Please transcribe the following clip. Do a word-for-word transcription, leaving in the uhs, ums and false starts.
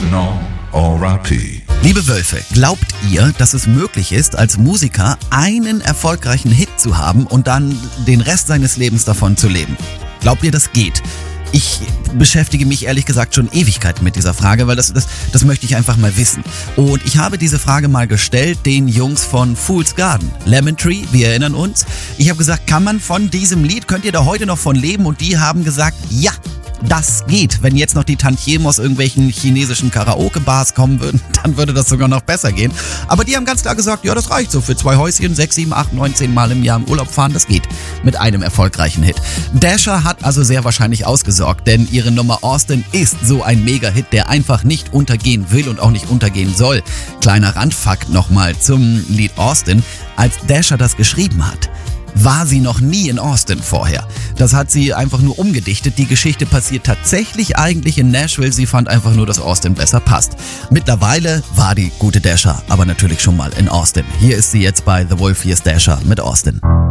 Original R I P. Liebe Wölfe, glaubt ihr, dass es möglich ist, als Musiker einen erfolgreichen Hit zu haben und dann den Rest seines Lebens davon zu leben? Glaubt ihr, das geht? Ich beschäftige mich ehrlich gesagt schon Ewigkeiten mit dieser Frage, weil das, das, das möchte ich einfach mal wissen. Und ich habe diese Frage mal gestellt den Jungs von Fool's Garden. Lemon Tree, wir erinnern uns. Ich habe gesagt, kann man von diesem Lied, könnt ihr da heute noch von leben? Und die haben gesagt, ja, das geht. Wenn jetzt noch die Tantiemen aus irgendwelchen chinesischen Karaoke-Bars kommen würden, dann würde das sogar noch besser gehen. Aber die haben ganz klar gesagt, ja, das reicht so für zwei Häuschen, sechs, sieben, acht, neun, zehn Mal im Jahr im Urlaub fahren, das geht mit einem erfolgreichen Hit. Dasher hat also sehr wahrscheinlich ausgesorgt, denn ihre Nummer Austin ist so ein Mega-Hit, der einfach nicht untergehen will und auch nicht untergehen soll. Kleiner Randfakt nochmal zum Lied Austin. Als Dasher das geschrieben hat, war sie noch nie in Austin vorher. Das hat sie einfach nur umgedichtet. Die Geschichte passiert tatsächlich eigentlich in Nashville. Sie fand einfach nur, dass Austin besser passt. Mittlerweile war die gute Dasher aber natürlich schon mal in Austin. Hier ist sie jetzt bei The Wolf, hier ist Dasher mit Austin.